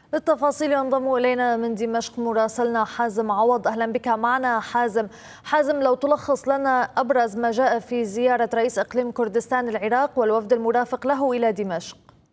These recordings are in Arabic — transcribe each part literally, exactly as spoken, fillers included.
للتفاصيل ينضم إلينا من دمشق مراسلنا حازم عوض. أهلا بك معنا حازم. حازم، لو تلخص لنا أبرز ما جاء في زيارة رئيس إقليم كردستان العراق والوفد المرافق له إلى دمشق.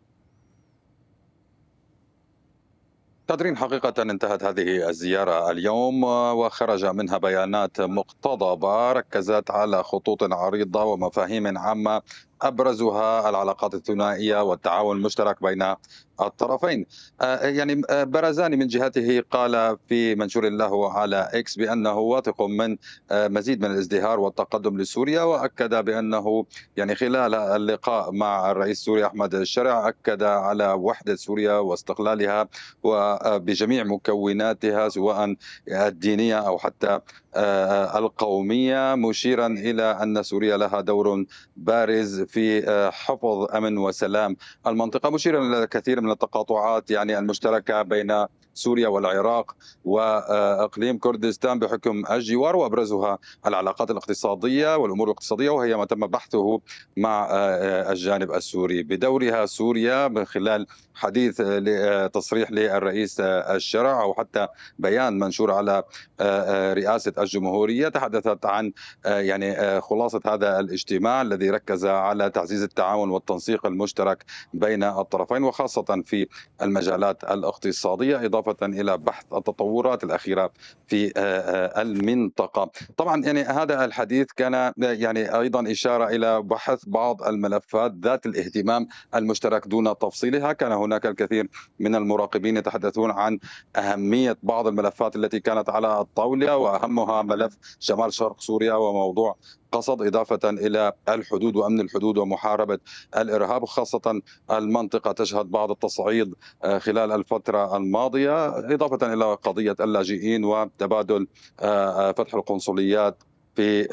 قادرين حقيقة انتهت هذه الزيارة اليوم وخرج منها بيانات مقتضبة ركزت على خطوط عريضة ومفاهيم عامة، أبرزها العلاقات الثنائية والتعاون المشترك بين الطرفين. آه، يعني آه، برزاني من جهته قال في منشور له على إكس بأنه واثق من آه، مزيد من الازدهار والتقدم لسوريا، وأكد بأنه يعني خلال اللقاء مع الرئيس السوري أحمد الشرع أكد على وحدة سوريا واستقلالها وبجميع مكوناتها سواء الدينية أو حتى آه، القومية، مشيرا إلى أن سوريا لها دور بارز في آه، حفظ أمن وسلام المنطقة، مشيرا إلى الكثير من التقاطعات يعني المشتركة بين سوريا والعراق وإقليم كردستان بحكم الجوار، وأبرزها العلاقات الاقتصادية والأمور الاقتصادية، وهي ما تم بحثه مع آه، الجانب السوري. بدورها سوريا من خلال حديث تصريح للرئيس الشرع أو حتى بيان منشور على رئاسة الجمهورية تحدثت عن يعني خلاصة هذا الاجتماع الذي ركز على تعزيز التعاون والتنسيق المشترك بين الطرفين، وخاصة في المجالات الاقتصادية، إضافة إلى بحث التطورات الأخيرة في المنطقة. طبعا يعني هذا الحديث كان يعني أيضا إشارة إلى بحث بعض الملفات ذات الاهتمام المشترك دون تفصيلها. كان هناك الكثير من المراقبين يتحدثون عن أهمية بعض الملفات التي كانت على الطاولة، وأهمها ملف شمال شرق سوريا وموضوع قصد، إضافة إلى الحدود وأمن الحدود ومحاربة الإرهاب، خاصة المنطقة تشهد بعض التصعيد خلال الفترة الماضية، إضافة إلى قضية اللاجئين وتبادل فتح القنصليات في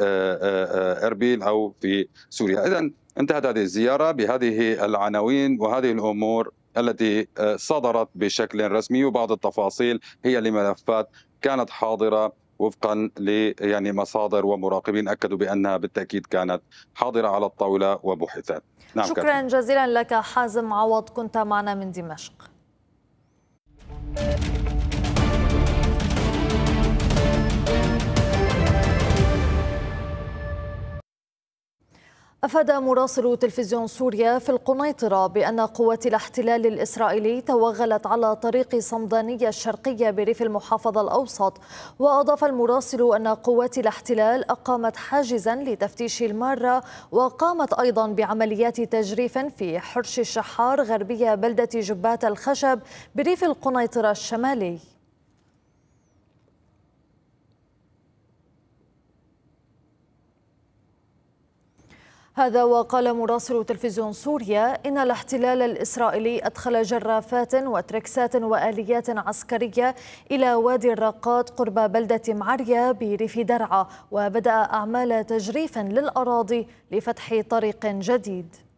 إربيل أو في سوريا. إذن انتهت هذه الزيارة بهذه العناوين وهذه الأمور التي صدرت بشكل رسمي، وبعض التفاصيل هي لملفات كانت حاضرة وفقا ل يعني مصادر ومراقبين اكدوا بانها بالتاكيد كانت حاضره على الطاوله وبحثت. نعم، شكرا كابتن. جزيلا لك حازم عوض، كنت معنا من دمشق. أفاد مراسل تلفزيون سوريا في القنيطرة بأن قوات الاحتلال الإسرائيلي توغلت على طريق صمدانية الشرقية بريف المحافظة الأوسط. وأضاف المراسل أن قوات الاحتلال أقامت حاجزا لتفتيش المارة، وقامت أيضا بعمليات تجريف في حرش الشحار غربية بلدة جبات الخشب بريف القنيطرة الشمالي. هذا وقال مراسل تلفزيون سوريا إن الاحتلال الإسرائيلي أدخل جرافات وتركسات وآليات عسكرية إلى وادي الراقات قرب بلدة معرية بريف درعا، وبدأ أعمال تجريف للأراضي لفتح طريق جديد.